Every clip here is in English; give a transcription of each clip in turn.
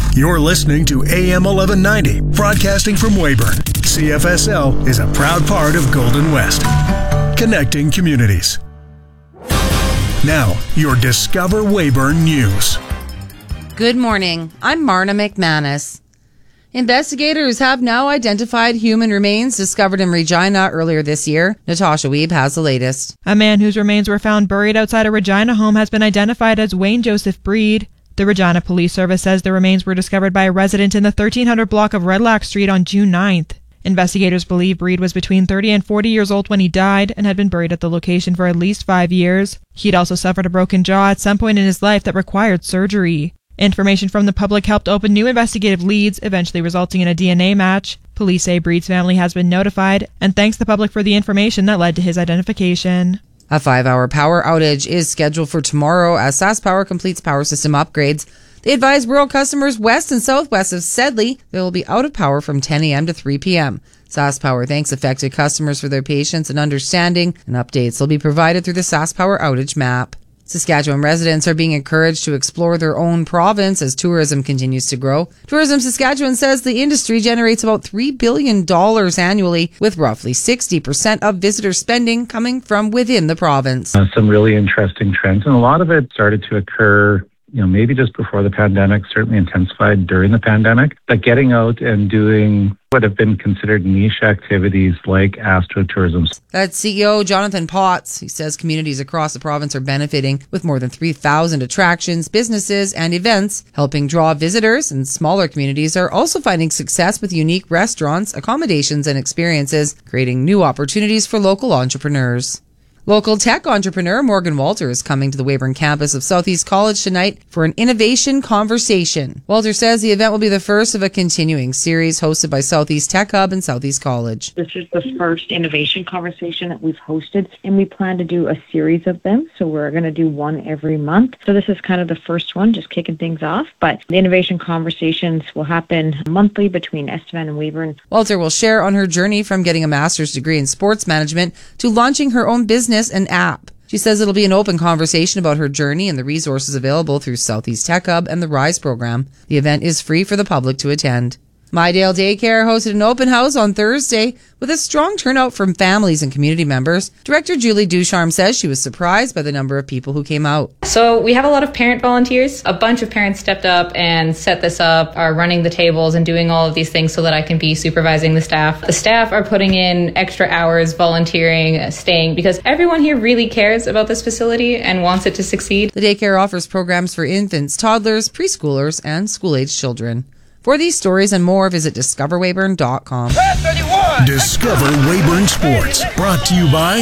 You're listening to AM 1190, broadcasting from Weyburn. CFSL is a proud part of Golden West, connecting communities. Now, your Discover Weyburn News. Good morning. I'm Marna McManus. Investigators have now identified human remains discovered in Regina earlier this year. Natasha Weeb has the latest. A man whose remains were found buried outside a Regina home has been identified as Wayne Joseph Breed. The Regina Police Service says the remains were discovered by a resident in the 1300 block of Redlock Street on June 9th. Investigators believe Breed was between 30 and 40 years old when he died and had been buried at the location for at least 5 years. He'd also suffered a broken jaw at some point in his life that required surgery. Information from the public helped open new investigative leads, eventually resulting in a DNA match. Police say Breed's family has been notified and thanks the public for the information that led to his identification. A 5-hour power outage is scheduled for tomorrow as SaskPower completes power system upgrades. They advise rural customers west and southwest of Sedley they will be out of power from 10 a.m. to 3 p.m. SaskPower thanks affected customers for their patience and understanding, and updates will be provided through the SaskPower outage map. Saskatchewan residents are being encouraged to explore their own province as tourism continues to grow. Tourism Saskatchewan says the industry generates about $3 billion annually, with roughly 60% of visitor spending coming from within the province. Some really interesting trends, and a lot of it started to occur maybe just before the pandemic, certainly intensified during the pandemic, but getting out and doing what have been considered niche activities like astrotourism. That's CEO Jonathan Potts. He says communities across the province are benefiting with more than 3,000 attractions, businesses, and events, helping draw visitors, and smaller communities are also finding success with unique restaurants, accommodations, and experiences, creating new opportunities for local entrepreneurs. Local tech entrepreneur Morgan Walter is coming to the Weyburn campus of Southeast College tonight for an innovation conversation. Walter says the event will be the first of a continuing series hosted by Southeast Tech Hub and Southeast College. This is the first innovation conversation that we've hosted, and we plan to do a series of them. So we're going to do one every month. So this is kind of the first one, just kicking things off. But the innovation conversations will happen monthly between Estevan and Weyburn. Walter will share on her journey from getting a master's degree in sports management to launching her own business and app. She says it'll be an open conversation about her journey and the resources available through Southeast Tech Hub and the RISE program. The event is free for the public to attend. Mydale Daycare hosted an open house on Thursday with a strong turnout from families and community members. Director Julie Ducharme says she was surprised by the number of people who came out. So we have a lot of parent volunteers. A bunch of parents stepped up and set this up, are running the tables and doing all of these things so that I can be supervising the staff. The staff are putting in extra hours, volunteering, staying, because everyone here really cares about this facility and wants it to succeed. The daycare offers programs for infants, toddlers, preschoolers, and school-age children. For these stories and more, visit discoverweyburn.com. Discover Weyburn Sports, brought to you by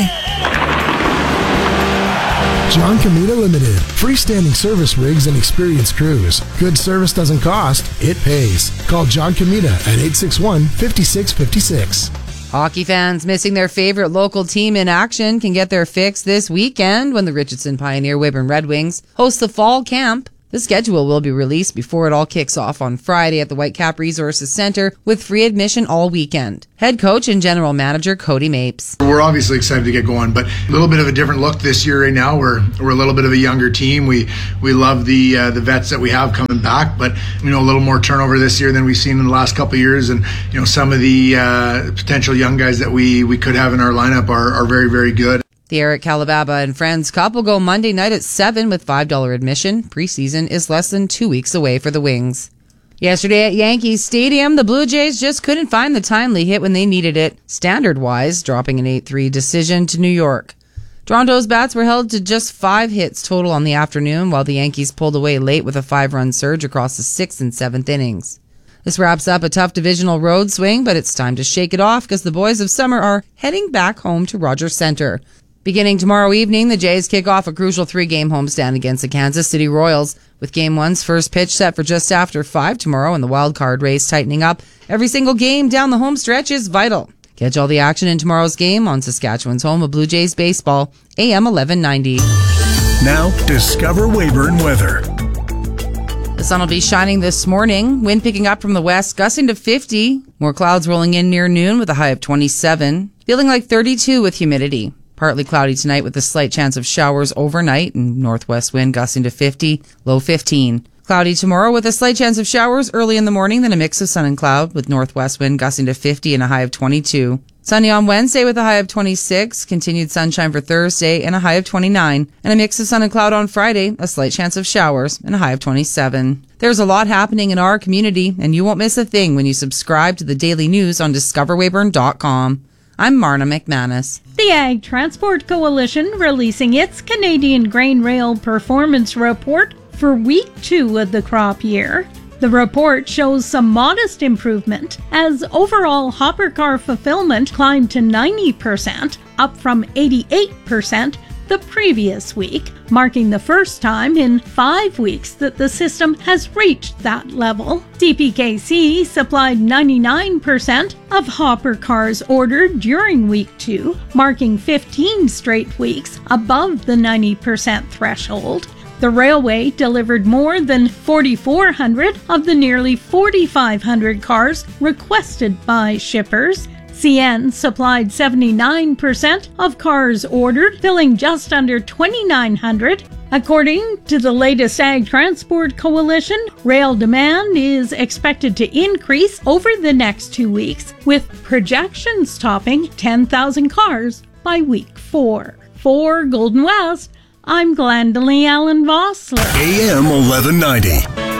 John Comita Limited. Freestanding service rigs and experienced crews. Good service doesn't cost, it pays. Call John Comita at 861-5656. Hockey fans missing their favorite local team in action can get their fix this weekend when the Richardson Pioneer Weyburn Red Wings host the fall camp. The schedule will be released before it all kicks off on Friday at the Whitecap Resources Centre with free admission all weekend. Head coach and general manager Cody Mapes. We're obviously excited to get going, but a little bit of a different look this year right now. We're a little bit of a younger team. We love the vets that we have coming back, but a little more turnover this year than we've seen in the last couple of years, and some of the potential young guys that we could have in our lineup are very, very good. The Eric Calababa and Friends Cup will go Monday night at 7 with $5 admission. Preseason is less than 2 weeks away for the Wings. Yesterday at Yankee Stadium, the Blue Jays just couldn't find the timely hit when they needed it, standard-wise, dropping an 8-3 decision to New York. Toronto's bats were held to just 5 hits total on the afternoon, while the Yankees pulled away late with a 5-run surge across the 6th and 7th innings. This wraps up a tough divisional road swing, but it's time to shake it off because the boys of summer are heading back home to Rogers Centre. Beginning tomorrow evening, the Jays kick off a crucial 3-game homestand against the Kansas City Royals, with Game 1's first pitch set for just after 5 tomorrow and the wild card race tightening up. Every single game down the home stretch is vital. Catch all the action in tomorrow's game on Saskatchewan's home of Blue Jays baseball, AM 1190. Now, discover Weyburn weather. The sun will be shining this morning. Wind picking up from the west, gusting to 50. More clouds rolling in near noon with a high of 27. Feeling like 32 with humidity. Partly cloudy tonight with a slight chance of showers overnight and northwest wind gusting to 50, low 15. Cloudy tomorrow with a slight chance of showers early in the morning, then a mix of sun and cloud with northwest wind gusting to 50 and a high of 22. Sunny on Wednesday with a high of 26, continued sunshine for Thursday and a high of 29, and a mix of sun and cloud on Friday, a slight chance of showers and a high of 27. There's a lot happening in our community, and you won't miss a thing when you subscribe to the daily news on discoverweyburn.com. I'm Marna McManus. The Ag Transport Coalition releasing its Canadian Grain Rail Performance Report for week 2 of the crop year. The report shows some modest improvement as overall hopper car fulfillment climbed to 90%, up from 88% the previous week, marking the first time in 5 weeks that the system has reached that level. CPKC supplied 99% of hopper cars ordered during week 2, marking 15 straight weeks above the 90% threshold. The railway delivered more than 4,400 of the nearly 4,500 cars requested by shippers. CN supplied 79% of cars ordered, filling just under 2,900. According to the latest Ag Transport Coalition, rail demand is expected to increase over the next 2 weeks, with projections topping 10,000 cars by week 4. For Golden West, I'm Glendalee Allen Vossler. AM 1190.